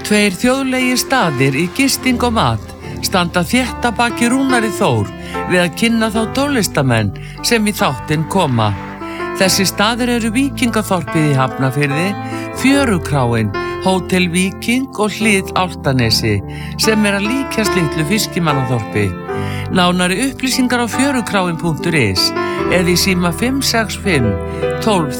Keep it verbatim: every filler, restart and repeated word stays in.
Tveir þjóðlegir staðir í gisting og mat standa þétt að baki Rúnari Þór við að kynna þá tónlistamenn sem í þáttinn koma. Þessi staðir eru Víkingaþorpið í Hafnarfirði, Fjörukráin, Hótel Víking og Hlið Álftanesi sem er að líkjast litlu fiskimannaþorpi. Nánari upplýsingar á fjörukráin punktur is eða í síma fimm sex fimm tólf